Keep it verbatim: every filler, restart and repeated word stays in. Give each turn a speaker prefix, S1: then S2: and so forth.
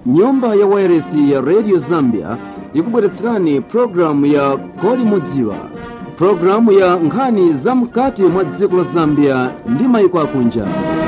S1: Nyumba ya wairesi ya Radio Zambia ikubweretserani programu ya Kodi Mudziwa, programu ya nkhani za mkati mwa dziko la Zambia ndi mayiko akunja.